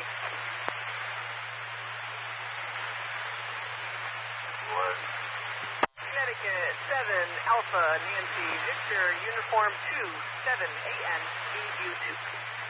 Connecticut 7 Alpha Nancy Victor Uniform 2 7 AN BU2.